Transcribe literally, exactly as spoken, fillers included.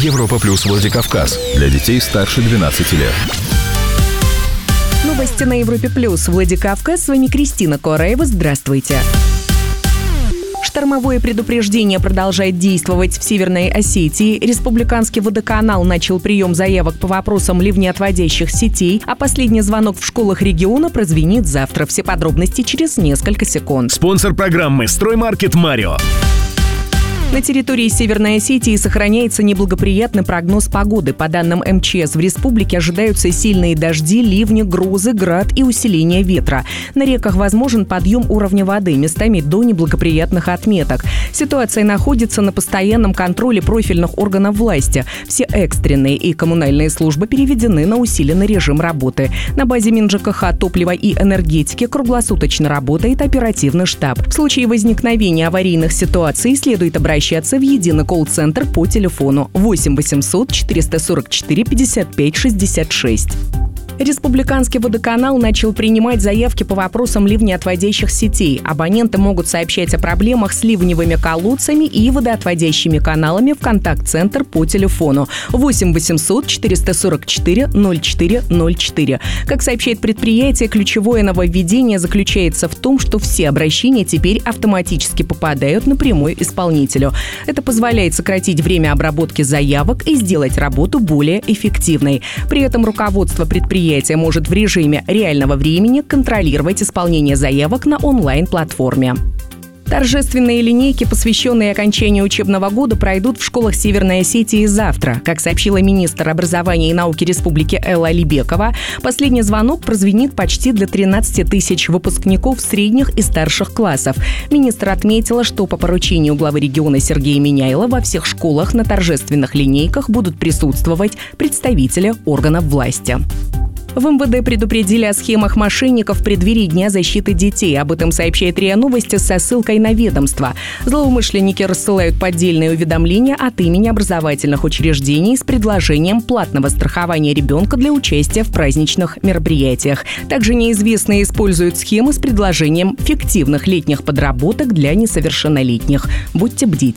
Европа Плюс Владикавказ. Для детей старше двенадцати лет. Новости на Европе Плюс Владикавказ. С вами Кристина Кораева. Здравствуйте. Штормовое предупреждение продолжает действовать в Северной Осетии. Республиканский водоканал начал прием заявок по вопросам ливнеотводящих сетей, а последний звонок в школах региона прозвенит завтра. Все подробности через несколько секунд. Спонсор программы «Строймаркет Марио». На территории Северной Осетии сохраняется неблагоприятный прогноз погоды. По данным эм че эс, в республике ожидаются сильные дожди, ливни, грозы, град и усиление ветра. На реках возможен подъем уровня воды, местами до неблагоприятных отметок. Ситуация находится на постоянном контроле профильных органов власти. Все экстренные и коммунальные службы переведены на усиленный режим работы. На базе МинЖКХ, топлива и энергетики круглосуточно работает оперативный штаб. В случае возникновения аварийных ситуаций следует обращаться Обращаться в единый колл-центр по телефону восемь восемьсот четыреста сорок четыре пятьдесят пять шестьдесят шесть. Республиканский водоканал начал принимать заявки по вопросам ливнеотводящих сетей. Абоненты могут сообщать о проблемах с ливневыми колодцами и водоотводящими каналами в контакт-центр по телефону восемь восемьсот четыреста сорок четыре ноль четыре ноль четыре. Как сообщает предприятие, ключевое нововведение заключается в том, что все обращения теперь автоматически попадают напрямую исполнителю. Это позволяет сократить время обработки заявок и сделать работу более эффективной. При этом руководство предприятия может в режиме реального времени контролировать исполнение заявок на онлайн-платформе. Торжественные линейки, посвященные окончанию учебного года, пройдут в школах Северной Осетии завтра. Как сообщила министр образования и науки республики Элла Алибекова, последний звонок прозвенит почти для тринадцати тысяч выпускников средних и старших классов. Министр отметила, что по поручению главы региона Сергея Миняйла во всех школах на торжественных линейках будут присутствовать представители органов власти. В эм вэ дэ предупредили о схемах мошенников в преддверии Дня защиты детей. Об этом сообщает РИА Новости со ссылкой на ведомство. Злоумышленники рассылают поддельные уведомления от имени образовательных учреждений с предложением платного страхования ребенка для участия в праздничных мероприятиях. Также неизвестные используют схемы с предложением фиктивных летних подработок для несовершеннолетних. Будьте бдительны.